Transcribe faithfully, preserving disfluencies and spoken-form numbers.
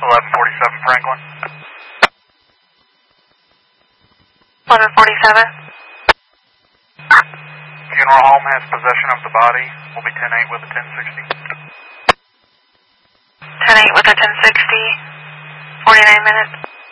eleven forty-seven Franklin. eleven forty-seven. Funeral home has possession of the body. Will be ten eight with a ten sixty. ten eight with a ten sixty. forty-nine minutes.